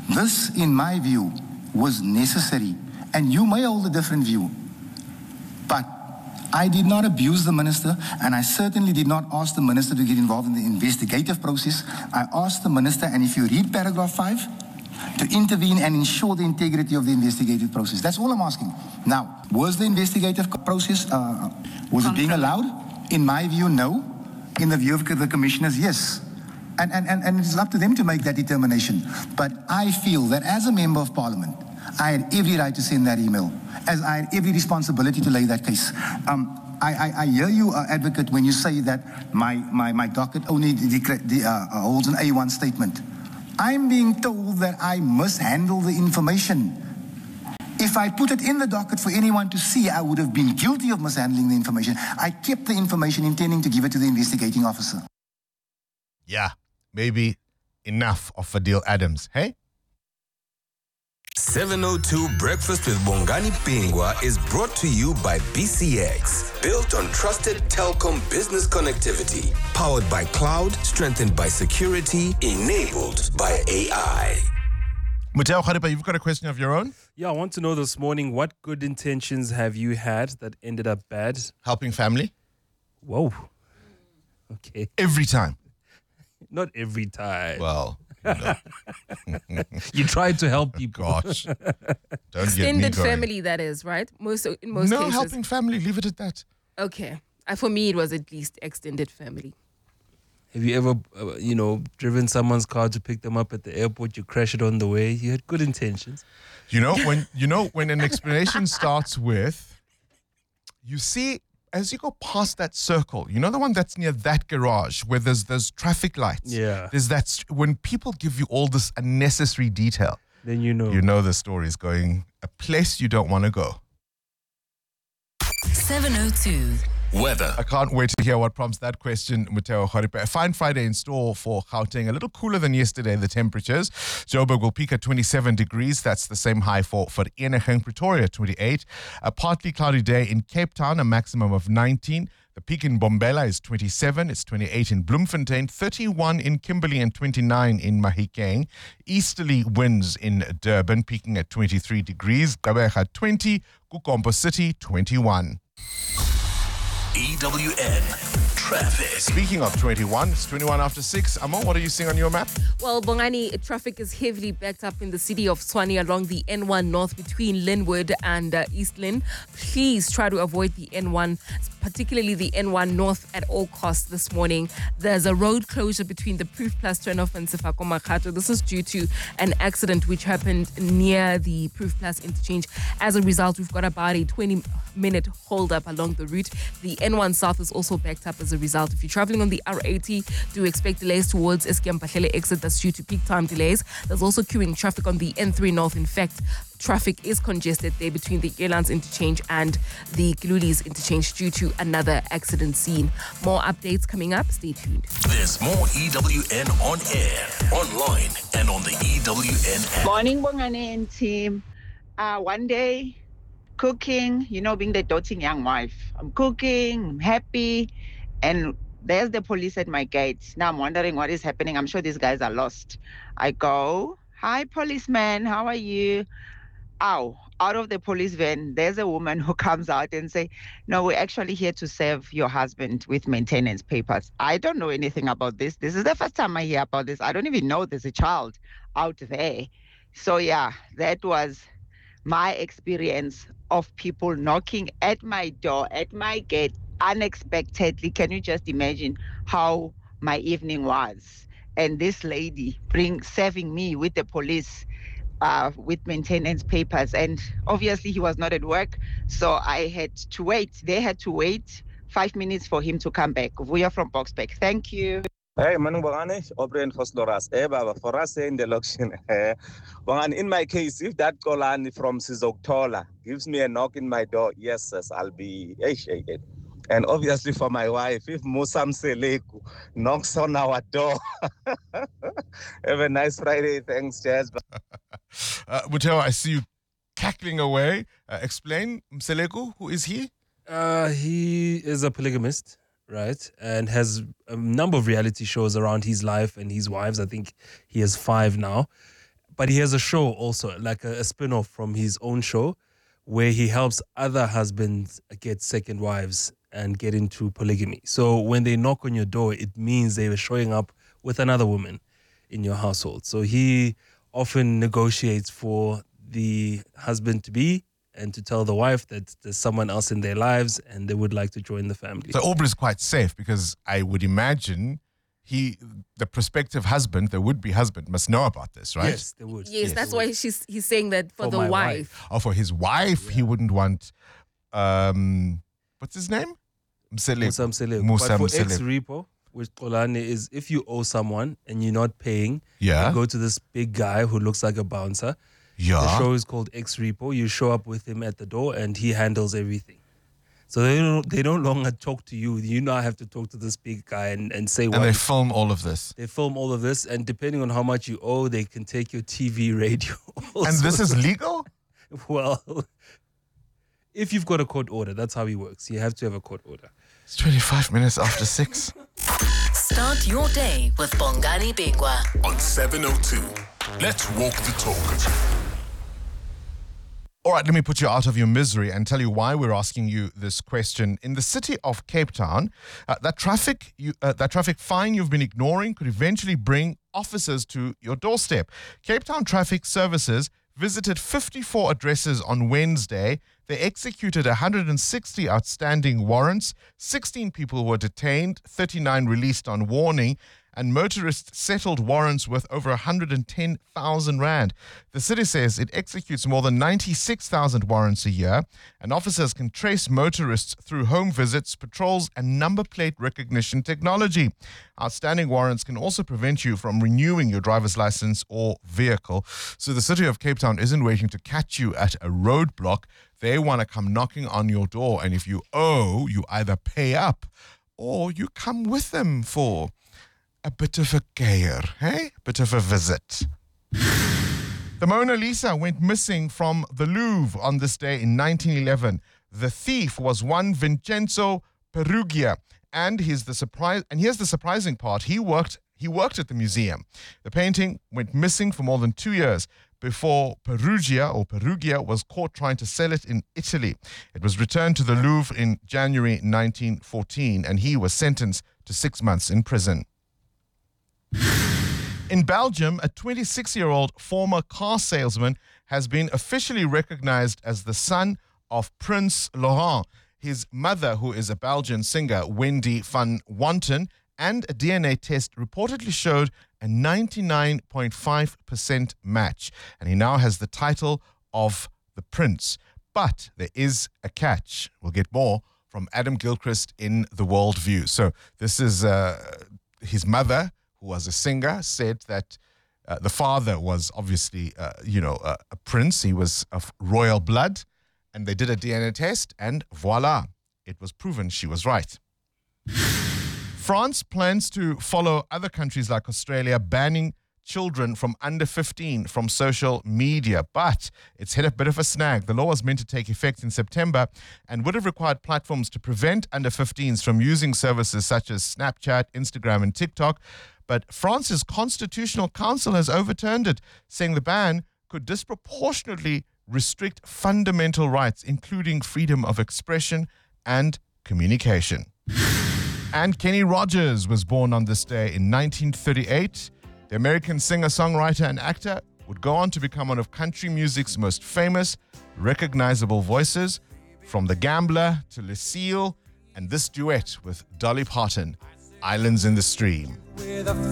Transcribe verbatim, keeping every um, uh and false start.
This, in my view, was necessary. And you may hold a different view. But I did not abuse the minister, and I certainly did not ask the minister to get involved in the investigative process. I asked the minister, and if you read paragraph five, to intervene and ensure the integrity of the investigative process. That's all I'm asking. Now, was the investigative process, uh, was it being allowed? In my view, no. In the view of the commissioners, yes. And, and, and, and it's up to them to make that determination. But I feel that as a member of parliament, I had every right to send that email, as I had every responsibility to lay that case. Um, I, I, I hear you, uh, advocate, when you say that my, my, my docket only de- de- uh, holds an A one statement. I'm being told that I mishandle the information. If I put it in the docket for anyone to see, I would have been guilty of mishandling the information. I kept the information intending to give it to the investigating officer. Yeah, maybe enough of Fadil Adams, hey? seven oh two Breakfast with Bongani Pingwa is brought to you by B C X. Built on trusted telecom business connectivity. Powered by cloud, strengthened by security, enabled by A I. Muteo Kharipa, you've got a question of your own? Yeah, I want to know this morning, what good intentions have you had that ended up bad? Helping family? Whoa. Okay. Every time? Not every time. Well... No. You tried to help people. Gosh, don't extended get me going. family, that is, right? Most in most no cases. helping family. Leave it at that. Okay, uh, for me it was at least extended family. Have you ever, uh, you know, driven someone's car to pick them up at the airport? You crash it on the way. You had good intentions. You know when you know when an explanation starts with, you see. As you go past that circle, you know the one that's near that garage where there's there's traffic lights. Yeah. There's that st- when people give you all this unnecessary detail, then you know you know the story is going a place you don't want to go. seven oh two Weather. I can't wait to hear what prompts that question, Muteo Kharipa. A fine Friday in store for Gauteng. A little cooler than yesterday, the temperatures. Joburg will peak at twenty-seven degrees. That's the same high for Vereeniging. Pretoria, twenty-eight. A partly cloudy day in Cape Town, a maximum of nineteen. The peak in Bombela is twenty-seven. It's twenty-eight in Bloemfontein, thirty-one in Kimberley, and twenty-nine in Mahikeng. Easterly winds in Durban, peaking at twenty-three degrees. Gqeberha, twenty. Kukombo City, twenty-one. E W N Traffic. Speaking of twenty-one, it's twenty-one after six. Amo, what are you seeing on your map? Well, Bongani, traffic is heavily backed up in the city of Tshwane along the N one North between Linwood and uh, East Lynn. Please try to avoid the N one, particularly the N one North, at all costs this morning. There's a road closure between the Proof Plus turnoff and Sefako Makhato. This is due to an accident which happened near the Proof Plus interchange. As a result, we've got about a twenty-minute hold-up along the route. The N one South is also backed up as a result. If you're traveling on the R eighty, do expect delays towards Eskom-Pahlele exit. That's due to peak time delays. There's also queuing traffic on the N three North. In fact, traffic is congested there between the Airlines interchange and the Gilulis interchange due to another accident scene. More updates coming up. Stay tuned. There's more E W N on air, online, and on the E W N app. Morning, Bongani and team. Uh, one day, cooking, you know, being the doting young wife. I'm cooking, I'm happy, and there's the police at my gate. Now I'm wondering what is happening. I'm sure these guys are lost. I go, hi, policeman, how are you? Ow, out of the police van, there's a woman who comes out and say, no, we're actually here to serve your husband with maintenance papers. I don't know anything about this. This is the first time I hear about this. I don't even know there's a child out there. So yeah, that was my experience of people knocking at my door, at my gate, unexpectedly. Can you just imagine how my evening was? And this lady bring serving me with the police uh, with maintenance papers. And obviously he was not at work, so I had to wait. They had to wait five minutes for him to come back. We are from Boxback. Thank you. Hey, Manu Bongani, Obrien Fosloras. Eh, Baba, for us in the election. Bongani, in my case, if that Golani from Sizoktola gives me a knock in my door, yes, yes, I'll be shaken. And obviously for my wife, if Musam Seleku knocks on our door. Have a nice Friday. Thanks, Jazz. uh, Muteo, I see you cackling away. Uh, explain, Mseleku, who is he? Uh, he is a polygamist, right? And has a number of reality shows around his life and his wives. I think he has five now. but he has a show also, like a, a spin-off from his own show, where he helps other husbands get second wives and get into polygamy. So when they knock on your door, it means they were showing up with another woman in your household. So he often negotiates for the husband-to-be and to tell the wife that there's someone else in their lives and they would like to join the family. So Aubrey's quite safe because I would imagine he, the prospective husband, the would-be husband, must know about this, right? Yes, they would. Yes, that's why she's he's saying that for, For the my wife. wife. Oh, for his wife, he wouldn't want, um, what's his name? Msele- Musa Mseleku. Musa But for Mseleku. ex-repo, which Xolani is, if you owe someone and you're not paying, Yeah. you go to this big guy who looks like a bouncer. The Yeah. show is called Ex-Repo. You show up with him at the door and he handles everything. So they don't, they no longer talk to you. You now have to talk to this big guy and, and say And what. they film all of this. They film all of this, and depending on how much you owe, they can take your T V, radio. all And this sorts is legal? of- well, if you've got a court order, that's how he works. You have to have a court order. It's twenty-five minutes after six. Start your day with Bongani Bingwa. On seven oh two. Let's walk the talk. All right, let me put you out of your misery and tell you why we're asking you this question. In the city of Cape Town, uh, that traffic you, uh, that traffic fine you've been ignoring could eventually bring officers to your doorstep. Cape Town Traffic Services visited fifty-four addresses on Wednesday. They executed one hundred sixty outstanding warrants. sixteen people were detained, thirty-nine released on warning, and motorists settled warrants worth over one hundred ten thousand rand. The city says it executes more than ninety-six thousand warrants a year, and officers can trace motorists through home visits, patrols, and number plate recognition technology. Outstanding warrants can also prevent you from renewing your driver's license or vehicle. So the city of Cape Town isn't waiting to catch you at a roadblock. They want to come knocking on your door, and if you owe, you either pay up or you come with them for a bit of a gayer, hey? A bit of a visit. The Mona Lisa went missing from the Louvre on this day in nineteen eleven. The thief was one Vincenzo Perugia, and here's the surprise. And here's the surprising part: he worked. He worked at the museum. The painting went missing for more than two years before Perugia or Perugia was caught trying to sell it in Italy. It was returned to the Louvre in January nineteen fourteen, and he was sentenced to six months in prison. In Belgium, a twenty-six-year-old former car salesman has been officially recognized as the son of Prince Laurent. His mother, who is a Belgian singer, Wendy van Wanten, and a D N A test reportedly showed a ninety-nine point five percent match. And he now has the title of the Prince. But there is a catch. We'll get more from Adam Gilchrist in The World View. So this is uh, his mother, who was a singer, said that uh, the father was obviously, uh, you know, uh, a prince. He was of royal blood. And they did a D N A test, and voila, it was proven she was right. France plans to follow other countries like Australia, banning children from under fifteen from social media. But it's hit a bit of a snag. The law was meant to take effect in September and would have required platforms to prevent under fifteens from using services such as Snapchat, Instagram, and TikTok. But France's Constitutional Council has overturned it, saying the ban could disproportionately restrict fundamental rights, including freedom of expression and communication. And Kenny Rogers was born on this day in nineteen thirty-eight. The American singer, songwriter, and actor would go on to become one of country music's most famous, recognizable voices, from The Gambler to Lucille, and this duet with Dolly Parton, Islands in the Stream.